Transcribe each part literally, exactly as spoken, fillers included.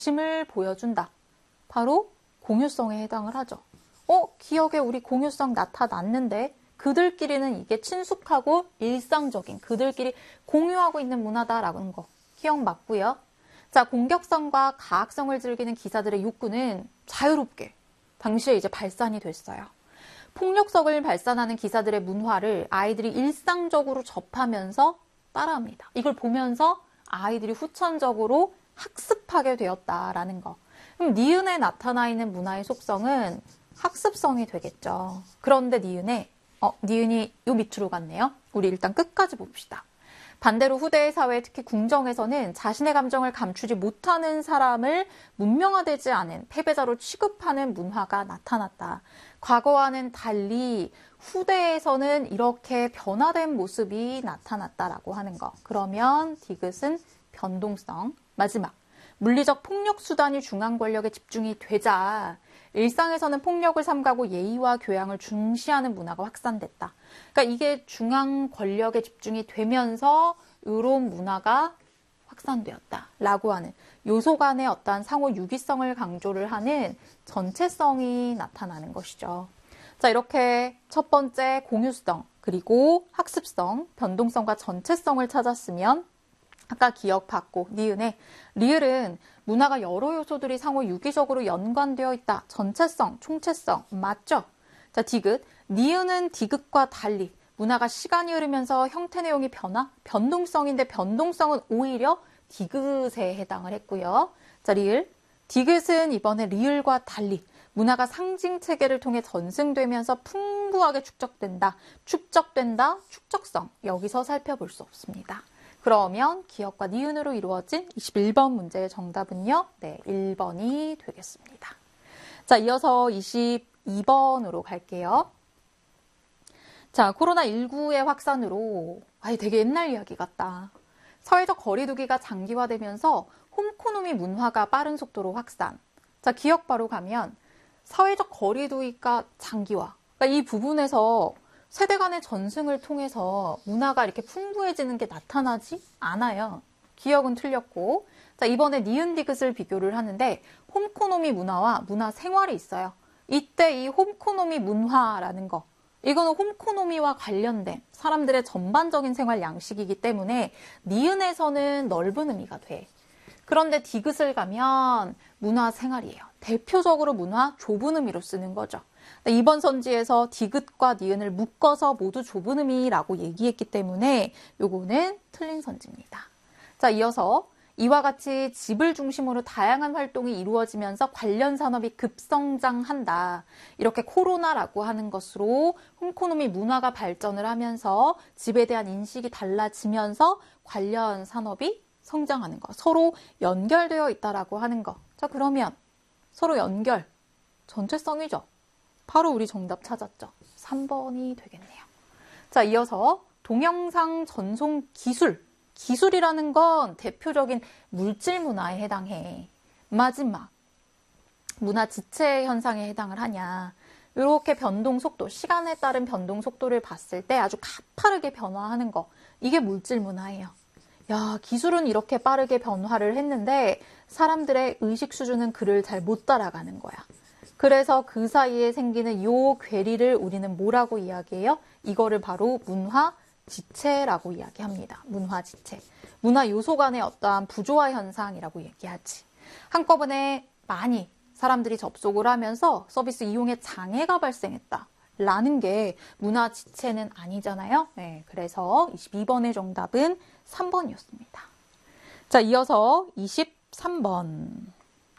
힘을 보여준다. 바로 공유성에 해당을 하죠. 어? 기억에 우리 공유성 나타났는데 그들끼리는 이게 친숙하고 일상적인 그들끼리 공유하고 있는 문화다라는 거 기억 맞고요. 자, 공격성과 가학성을 즐기는 기사들의 욕구는 자유롭게 당시에 이제 발산이 됐어요. 폭력성을 발산하는 기사들의 문화를 아이들이 일상적으로 접하면서 따라합니다. 이걸 보면서 아이들이 후천적으로 학습하게 되었다라는 거. 그럼 니은에 나타나 있는 문화의 속성은 학습성이 되겠죠. 그런데 니은에 어, 니은이 요 밑으로 갔네요. 우리 일단 끝까지 봅시다. 반대로 후대의 사회, 특히 궁정에서는 자신의 감정을 감추지 못하는 사람을 문명화되지 않은 패배자로 취급하는 문화가 나타났다. 과거와는 달리 후대에서는 이렇게 변화된 모습이 나타났다라고 하는 거. 그러면 디귿은 변동성. 마지막, 물리적 폭력 수단이 중앙 권력에 집중이 되자 일상에서는 폭력을 삼가고 예의와 교양을 중시하는 문화가 확산됐다. 그러니까 이게 중앙 권력에 집중이 되면서 이런 문화가 확산되었다라고 하는 요소 간의 어떠한 상호 유기성을 강조를 하는 전체성이 나타나는 것이죠. 자, 이렇게 첫 번째 공유성, 그리고 학습성, 변동성과 전체성을 찾았으면 아까 기억 받고 니은에 리을은 문화가 여러 요소들이 상호 유기적으로 연관되어 있다. 전체성, 총체성 맞죠? 자, 디귿. 니은은 디귿과 달리 문화가 시간이 흐르면서 형태 내용이 변화, 변동성인데 변동성은 오히려 디귿에 해당을 했고요. 자, 리을. 디귿은 이번에 리을과 달리 문화가 상징 체계를 통해 전승되면서 풍부하게 축적된다. 축적된다, 축적성. 여기서 살펴볼 수 없습니다. 그러면 기억과 니은으로 이루어진 이십일 번 문제의 정답은요. 네, 일 번이 되겠습니다. 자, 이어서 이십이 번으로 갈게요. 자, 코로나십구의 확산으로 아이 되게 옛날 이야기 같다. 사회적 거리두기가 장기화되면서 홈코노미 문화가 빠른 속도로 확산. 자, 기억 바로 가면 사회적 거리두기가 장기화. 그러니까 이 부분에서 세대 간의 전승을 통해서 문화가 이렇게 풍부해지는 게 나타나지 않아요. 기억은 틀렸고. 자, 이번에 니은 디귿을 비교를 하는데 홈코노미 문화와 문화 생활이 있어요. 이때 이 홈코노미 문화라는 거, 이거는 홈코노미와 관련된 사람들의 전반적인 생활 양식이기 때문에 니은에서는 넓은 의미가 돼. 그런데 디귿을 가면 문화 생활이에요. 대표적으로 문화 좁은 의미로 쓰는 거죠. 이번 선지에서 디귿과 니은을 묶어서 모두 좁은 의미라고 얘기했기 때문에 요거는 틀린 선지입니다. 자, 이어서 이와 같이 집을 중심으로 다양한 활동이 이루어지면서 관련 산업이 급성장한다. 이렇게 코로나라고 하는 것으로 홈코노미 문화가 발전을 하면서 집에 대한 인식이 달라지면서 관련 산업이 성장하는 거. 서로 연결되어 있다라고 하는 거. 자, 그러면 서로 연결, 전체성이죠. 바로 우리 정답 찾았죠. 삼 번이 되겠네요. 자, 이어서 동영상 전송 기술. 기술이라는 건 대표적인 물질 문화에 해당해. 마지막, 문화 지체 현상에 해당을 하냐. 이렇게 변동 속도, 시간에 따른 변동 속도를 봤을 때 아주 가파르게 변화하는 거. 이게 물질 문화예요. 야, 기술은 이렇게 빠르게 변화를 했는데 사람들의 의식 수준은 그를 잘 못 따라가는 거야. 그래서 그 사이에 생기는 요 괴리를 우리는 뭐라고 이야기해요? 이거를 바로 문화 지체라고 이야기합니다. 문화 지체. 문화 요소 간의 어떠한 부조화 현상이라고 얘기하지. 한꺼번에 많이 사람들이 접속을 하면서 서비스 이용에 장애가 발생했다. 라는 게 문화 지체는 아니잖아요. 네, 그래서 이십이 번의 정답은 삼 번이었습니다. 자, 이어서 이십삼 번.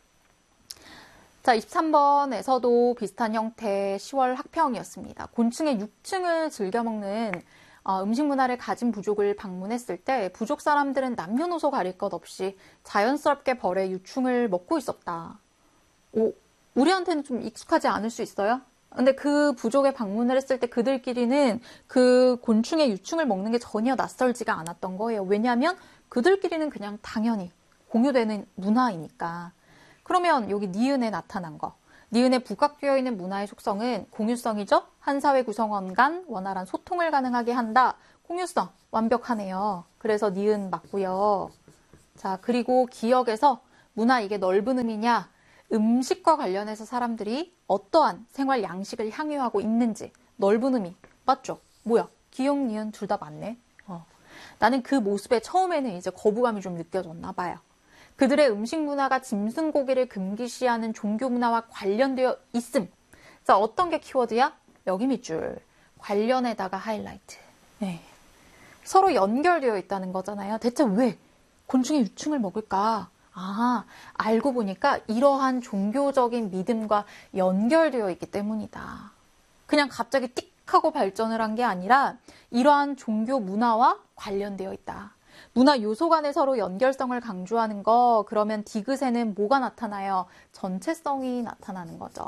자, 이십삼 번에서도 비슷한 형태의 시월 학평이었습니다. 곤충의 육층을 즐겨 먹는 어, 음식 문화를 가진 부족을 방문했을 때 부족 사람들은 남녀노소 가릴 것 없이 자연스럽게 벌의 유충을 먹고 있었다. 오, 우리한테는 좀 익숙하지 않을 수 있어요? 근데 그 부족에 방문을 했을 때 그들끼리는 그 곤충의 유충을 먹는 게 전혀 낯설지가 않았던 거예요. 왜냐하면 그들끼리는 그냥 당연히 공유되는 문화이니까. 그러면 여기 니은에 나타난 거. 니은에 부각되어 있는 문화의 속성은 공유성이죠. 한 사회 구성원 간 원활한 소통을 가능하게 한다. 공유성 완벽하네요. 그래서 니은 맞고요. 자, 그리고 기억에서 문화 이게 넓은 의미냐? 음식과 관련해서 사람들이 어떠한 생활 양식을 향유하고 있는지 넓은 의미. 맞죠? 뭐야? 기역, 니은 둘 다 맞네. 어. 나는 그 모습에 처음에는 이제 거부감이 좀 느껴졌나 봐요. 그들의 음식 문화가 짐승 고기를 금기시하는 종교 문화와 관련되어 있음. 자, 어떤 게 키워드야? 여기 밑줄. 관련에다가 하이라이트. 네. 서로 연결되어 있다는 거잖아요. 대체 왜 곤충의 유충을 먹을까? 아, 알고 보니까 이러한 종교적인 믿음과 연결되어 있기 때문이다. 그냥 갑자기 띡 하고 발전을 한 게 아니라 이러한 종교 문화와 관련되어 있다. 문화 요소 간에 서로 연결성을 강조하는 거, 그러면 디귿에는 뭐가 나타나요? 전체성이 나타나는 거죠.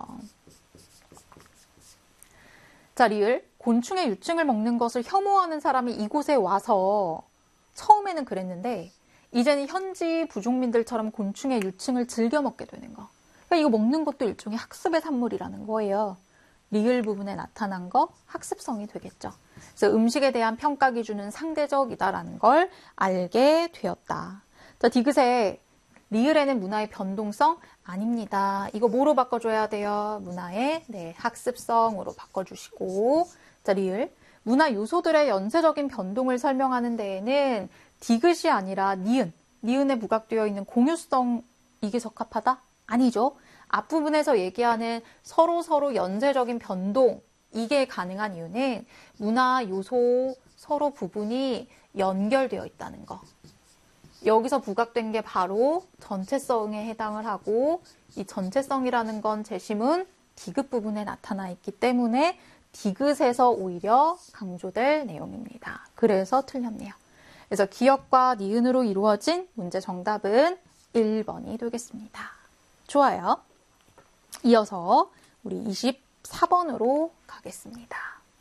자, 리을. 곤충의 유충을 먹는 것을 혐오하는 사람이 이곳에 와서 처음에는 그랬는데 이제는 현지 부족민들처럼 곤충의 유충을 즐겨 먹게 되는 거. 그러니까 이거 먹는 것도 일종의 학습의 산물이라는 거예요. 리을 부분에 나타난 거 학습성이 되겠죠. 그래서 음식에 대한 평가 기준은 상대적이다라는 걸 알게 되었다. 자, 디귿에 리을에는 문화의 변동성 아닙니다. 이거 뭐로 바꿔줘야 돼요? 문화의 네, 학습성으로 바꿔주시고. 자, 리을. 문화 요소들의 연쇄적인 변동을 설명하는 데에는 디귿이 아니라 니은, 니은에 부각되어 있는 공유성, 이게 적합하다? 아니죠. 앞부분에서 얘기하는 서로 서로 연쇄적인 변동, 이게 가능한 이유는 문화 요소 서로 부분이 연결되어 있다는 거. 여기서 부각된 게 바로 전체성에 해당을 하고, 이 전체성이라는 건 제시문 디귿 부분에 나타나 있기 때문에 디귿에서 오히려 강조될 내용입니다. 그래서 틀렸네요. 그래서 기역과 니은으로 이루어진 문제 정답은 일 번이 되겠습니다. 좋아요. 이어서 우리 이십사 번으로 가겠습니다.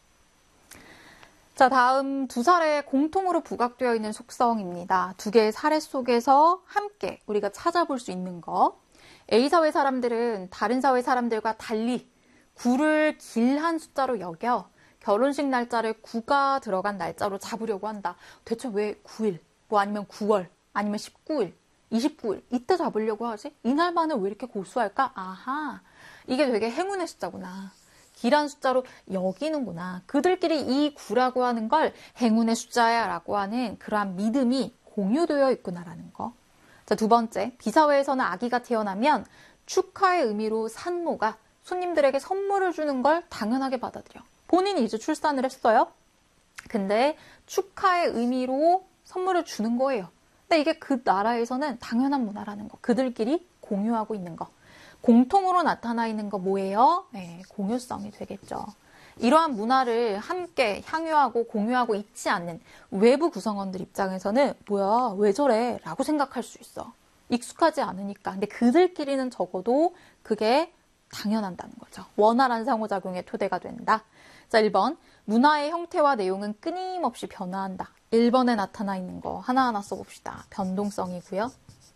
자, 다음 두 사례 공통으로 부각되어 있는 속성입니다. 두 개의 사례 속에서 함께 우리가 찾아볼 수 있는 거. A 사회 사람들은 다른 사회 사람들과 달리 구를 길한 숫자로 여겨 결혼식 날짜를 구가 들어간 날짜로 잡으려고 한다. 대체 왜 구 일, 뭐 아니면 구월, 아니면 십구 일, 이십구 일 이때 잡으려고 하지? 이날만은 왜 이렇게 고수할까? 아하, 이게 되게 행운의 숫자구나. 길한 숫자로 여기는구나. 그들끼리 이 구라고 하는 걸 행운의 숫자야 라고 하는 그러한 믿음이 공유되어 있구나라는 거. 자, 두 번째, B사회에서는 아기가 태어나면 축하의 의미로 산모가 손님들에게 선물을 주는 걸 당연하게 받아들여. 본인이 이제 출산을 했어요. 근데 축하의 의미로 선물을 주는 거예요. 근데 이게 그 나라에서는 당연한 문화라는 거. 그들끼리 공유하고 있는 거. 공통으로 나타나 있는 거 뭐예요? 네, 공유성이 되겠죠. 이러한 문화를 함께 향유하고 공유하고 있지 않는 외부 구성원들 입장에서는 뭐야, 왜 저래? 라고 생각할 수 있어. 익숙하지 않으니까. 근데 그들끼리는 적어도 그게 당연한다는 거죠. 원활한 상호작용의 토대가 된다. 자, 일 번. 문화의 형태와 내용은 끊임없이 변화한다. 일 번에 나타나 있는 거 하나하나 써봅시다. 변동성이고요.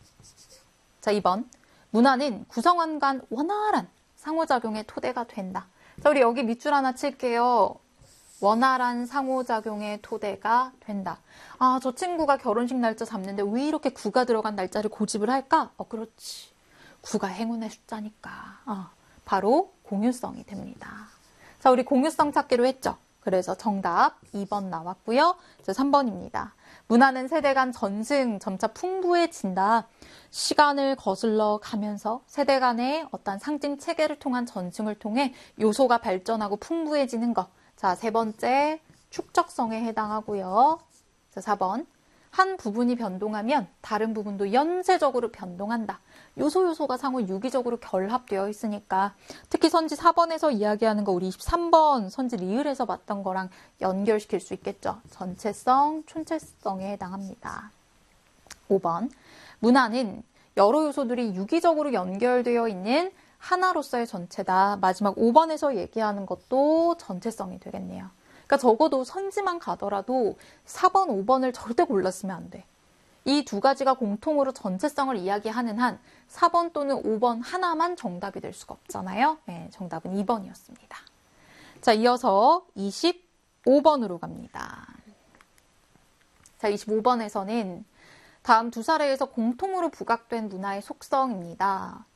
자, 이 번. 문화는 구성원 간 원활한 상호작용의 토대가 된다. 자, 우리 여기 밑줄 하나 칠게요. 원활한 상호작용의 토대가 된다. 아, 저 친구가 결혼식 날짜 잡는데 왜 이렇게 구가 들어간 날짜를 고집을 할까? 어, 그렇지. 구가 행운의 숫자니까. 어, 바로 공유성이 됩니다. 자, 우리 공유성 찾기로 했죠. 그래서 정답 이 번 나왔고요. 이제 삼 번입니다. 문화는 세대 간 전승, 점차 풍부해진다. 시간을 거슬러 가면서 세대 간의 어떤 상징 체계를 통한 전승을 통해 요소가 발전하고 풍부해지는 것. 자, 세 번째, 축적성에 해당하고요. 자, 사 번. 한 부분이 변동하면 다른 부분도 연쇄적으로 변동한다. 요소 요소가 상호 유기적으로 결합되어 있으니까 특히 선지 사 번에서 이야기하는 거 우리 이십삼 번 선지 리을에서 봤던 거랑 연결시킬 수 있겠죠. 전체성, 촌체성에 해당합니다. 오 번. 문화는 여러 요소들이 유기적으로 연결되어 있는 하나로서의 전체다. 마지막 오 번에서 얘기하는 것도 전체성이 되겠네요. 그러니까 적어도 선지만 가더라도 사 번, 오 번을 절대 골랐으면 안 돼. 이 두 가지가 공통으로 전체성을 이야기하는 한 사 번 또는 오 번 하나만 정답이 될 수가 없잖아요. 네, 정답은 이 번이었습니다. 자, 이어서 이십오 번으로 갑니다. 자, 이십오 번에서는 다음 두 사례에서 공통으로 부각된 문화의 속성입니다.